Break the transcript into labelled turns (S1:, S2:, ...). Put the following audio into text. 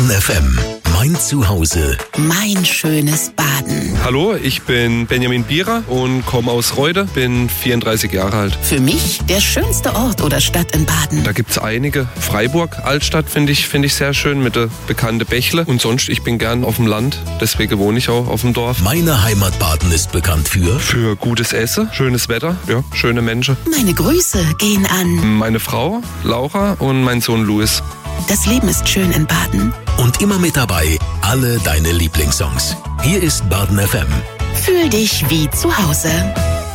S1: Baden FM. Mein Zuhause.
S2: Mein schönes Baden.
S3: Hallo, ich bin Benjamin Bierer und komme aus Reude, bin 34 Jahre alt.
S2: Für mich der schönste Ort oder Stadt in Baden.
S3: Da gibt's einige. Freiburg, Altstadt finde ich sehr schön mit der bekannten Bächle. Und sonst, ich bin gern auf dem Land, deswegen wohne ich auch auf dem Dorf.
S1: Meine Heimat Baden ist bekannt
S3: Für gutes Essen, schönes Wetter, ja, schöne Menschen.
S2: Meine Grüße gehen an
S3: Meine Frau, Laura, und mein Sohn Louis.
S2: Das Leben ist schön in Baden.
S1: Und immer mit dabei alle deine Lieblingssongs. Hier ist Baden FM.
S2: Fühl dich wie zu Hause.